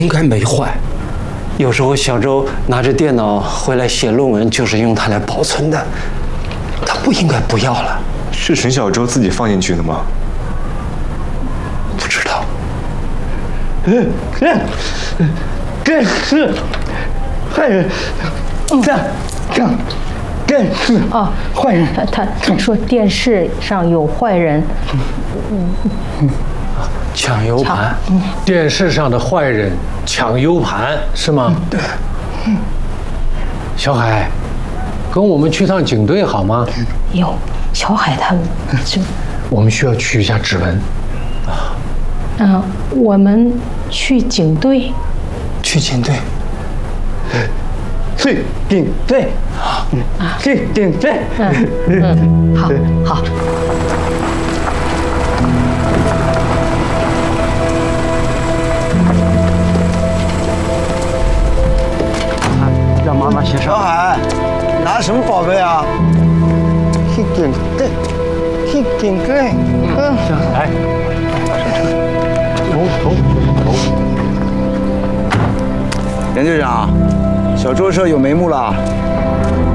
应该没坏。有时候小周拿着电脑回来写论文，就是用它来保存的。他不应该不要了。 是陈小周自己放进去的吗？ 不知道。 这是坏人，电视啊，坏人。 他说电视上有坏人， 抢 U 盘。 电视上的坏人抢 U 盘是吗？ 对。 小海，跟我们去趟警队好吗？ 有小海他们就， 我们需要取一下指纹。 我们去警队。 去警队。 去警队。去警队。 好。 让妈妈写上。 小海，拿什么宝贝啊？ 去警队。去警队。 小海，头。 严队长，小周社有眉目了。